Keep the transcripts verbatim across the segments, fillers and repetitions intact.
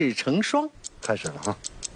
是成双， 开始了哈。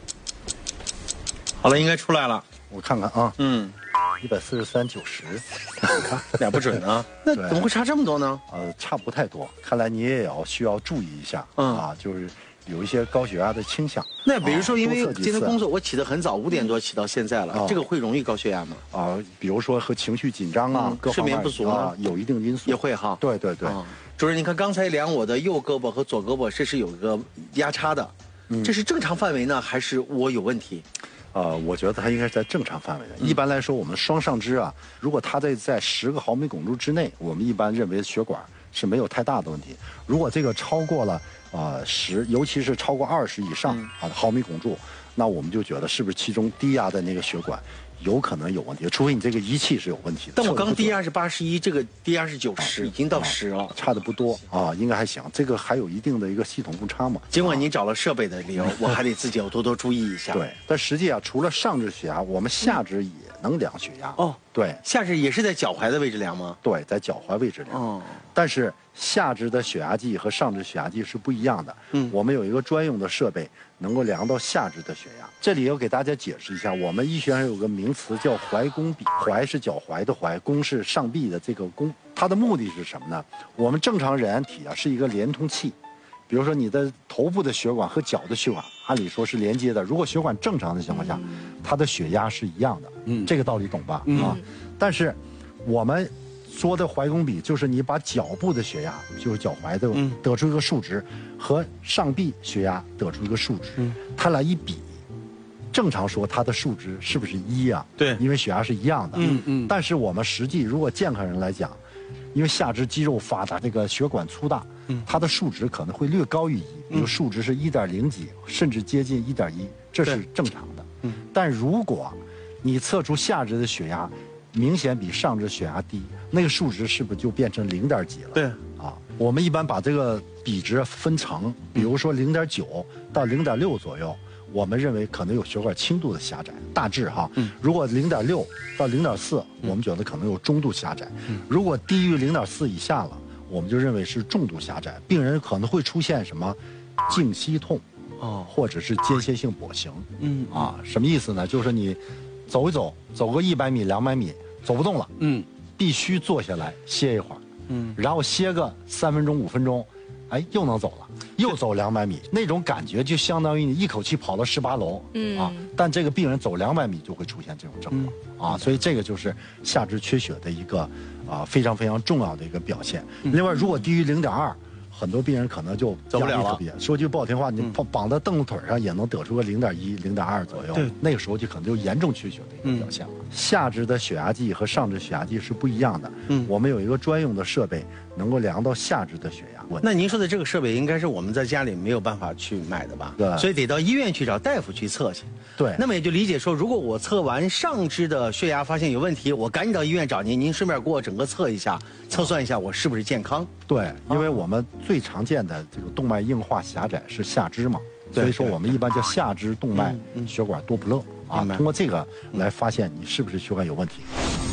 好了，应该出来了。 我看看啊， 嗯， 一百四十三九十， 你看俩不准啊？那怎么会差这么多呢？ 呃，差不太多。看来你也要需要注意一下， 嗯啊，就是有一些高血压的倾向。 那比如说，因为啊今天工作我起得很早，五点多起到现在了， 啊这个会容易高血压吗？ 啊，比如说和情绪紧张啊， 嗯各方面睡眠不足呢啊，有一定因素。 也会哈。 对对对， 啊主任，你看刚才量我的右胳膊和左胳膊，这是有个压差的， 嗯这是正常范围呢，还是我有问题？ 呃，我觉得它应该是在正常范围的。 嗯一般来说，我们双上肢啊，如果它在在十个毫米汞柱之内，我们一般认为血管是没有太大的问题。如果这个超过了呃十，尤其是超过二十以上嗯啊毫米汞柱，那我们就觉得是不是其中低压的那个血管有可能有问题，除非你这个仪器是有问题的。 但我刚测得不准低压是八十一，这个低压是九十，已经到十了。 差的不多啊，应该还行。这个还有一定的一个系统误差嘛。 尽管您找了设备的理由，我还得自己要多多注意一下。 对，但实际啊，除了上肢血压，我们下肢也能量血压。 哦， 对下肢也是在脚踝的位置量吗？ 对，在脚踝位置量。 哦， 但是下肢的血压计和上肢血压计是不一样的。 嗯我们有一个专用的设备，能够量到下肢的血压。这里要给大家解释一下，我们医学上有个名词叫踝弓比，踝是脚踝的踝，弓是上臂的这个弓。它的目的是什么呢？我们正常人体啊是一个连通器。比如说你的头部的血管和脚的血管，按理说是连接的。如果血管正常的情况下，它的血压是一样的。 嗯这个道理懂吧？ 嗯啊，但是我们说的踝弓比，就是你把脚部的血压，就是脚踝的， 嗯得出一个数值，和上臂血压得出一个数值， 嗯它俩一比，正常说它的数值是不是一啊？ 对因为血压是一样的。 嗯嗯但是我们实际如果健康人来讲，因为下肢肌肉发达，这个血管粗大， 嗯它的数值可能会略高于一，比如数值是一点零几，甚至接近一点一，这是对正常的。 嗯但如果你测出下肢的血压明显比上肢血压低，那个数值是不是就变成零点几了？ 对， 啊，我们一般把这个比值分层，比如说零点九到零点六左右，我们认为可能有血管轻度的狭窄，大致哈。 嗯如果零点六到零点四，我们觉得可能有中度狭窄。 嗯如果低于零点四以下了，我们就认为是重度狭窄，病人可能会出现什么颈息痛， 哦， 或者是间歇性跛行。 嗯啊，什么意思呢？就是你走一走，走个一百米、两百米，走不动了， 嗯必须坐下来歇一会儿， 嗯， 然后歇个三分钟、五分钟，哎，又能走了，又走两百米，那种感觉就相当于你一口气跑了十八楼， 嗯啊，但这个病人走两百米就会出现这种症状，啊，所以这个就是下肢缺血的一个啊非常非常重要的一个表现。另外，如果低于零点二。很多病人可能就走不了了压力特别，说句不好听话，你绑绑在凳子腿上也能得出个零点一、零点二左右。 对， 那个时候就可能就严重缺血的一个表现了。下肢的血压计和上肢血压计是不一样的。 嗯我们有一个专用的设备，能够量到下肢的血压。 那您说的这个设备应该是我们在家里没有办法去买的吧？ 对所以得到医院去找大夫去测去。 对， 那么也就理解说，如果我测完上肢的血压发现有问题，我赶紧到医院找您，您顺便给我整个测一下，测算一下我是不是健康。 对，因为我们最常见的这个动脉硬化狭窄是下肢嘛， 对所以说我们一般叫下肢动脉嗯嗯血管多不勒啊明白， 通过这个来发现你是不是血管有问题。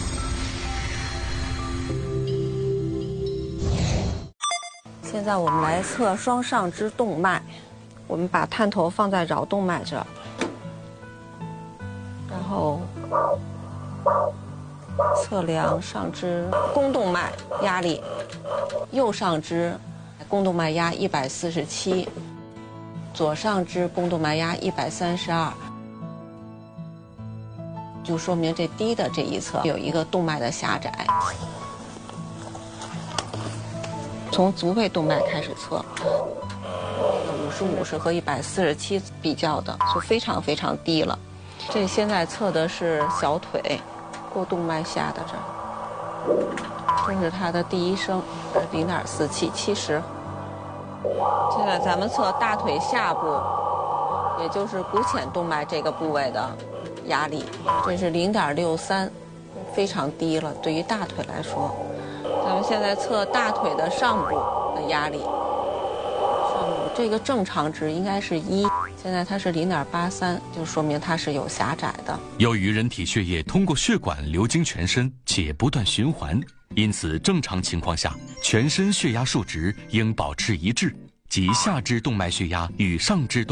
现在我们来测双上肢动脉，我们把探头放在桡动脉这儿，然后测量上肢肱动脉压力，右上肢肱动脉压一百四十七，左上肢肱动脉压一百三十二，就说明这低的这一侧有一个动脉的狭窄。从足背动脉开始测，五十五是和一百四十七比较的，就非常非常低了。这现在测的是小腿，过动脉下的这儿，这是它的第一声，零点四七，七十。现在咱们测大腿下部，也就是股浅动脉这个部位的压力，这是零点六三，非常低了，对于大腿来说。咱们现在测大腿的上部的压力，上部这个正常值应该是一，现在它是零点八三，就说明它是有狭窄的。 由于人体血液通过血管流经全身且不断循环，因此正常情况下，全身血压数值应保持一致。 即下肢动脉血压与上肢动